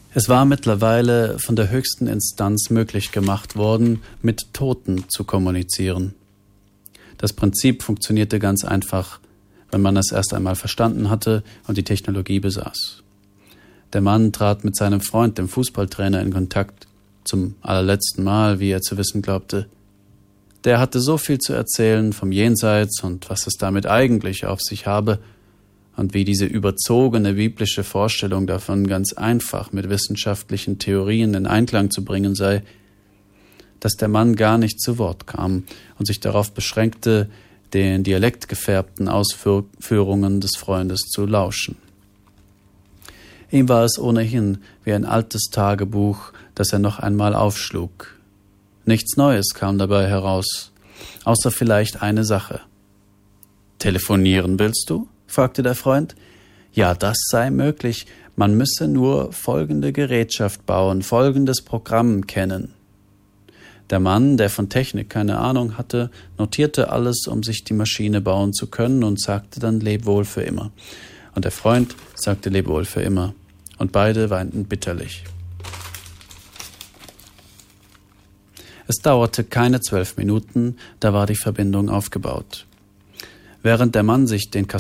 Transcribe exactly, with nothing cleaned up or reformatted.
Es war mittlerweile von der höchsten Instanz möglich gemacht worden, mit Toten zu kommunizieren. Das Prinzip funktionierte ganz einfach, wenn man es erst einmal verstanden hatte und die Technologie besaß. Der Mann trat mit seinem Freund, dem Fußballtrainer, in Kontakt, zum allerletzten Mal, wie er zu wissen glaubte. Der hatte so viel zu erzählen vom Jenseits und was es damit eigentlich auf sich habe und wie diese überzogene biblische Vorstellung davon ganz einfach mit wissenschaftlichen Theorien in Einklang zu bringen sei, dass der Mann gar nicht zu Wort kam und sich darauf beschränkte, den dialektgefärbten Ausführungen des Freundes zu lauschen. Ihm war es ohnehin wie ein altes Tagebuch, das er noch einmal aufschlug. Nichts Neues kam dabei heraus, außer vielleicht eine Sache. »Telefonieren willst du?« fragte der Freund. »Ja, das sei möglich. Man müsse nur folgende Gerätschaft bauen, folgendes Programm kennen.« Der Mann, der von Technik keine Ahnung hatte, notierte alles, um sich die Maschine bauen zu können und sagte dann Leb wohl für immer. Und der Freund sagte Leb wohl für immer. Und beide weinten bitterlich. Es dauerte keine zwölf Minuten, da war die Verbindung aufgebaut. Während der Mann sich den